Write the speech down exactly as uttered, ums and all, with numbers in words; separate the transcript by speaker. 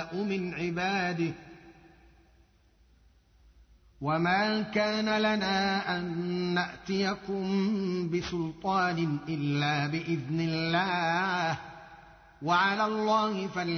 Speaker 1: يشاء من عباده وما كان لنا أن نأتيكم بسلطان إلا بإذن الله وعلى الله فليتوكل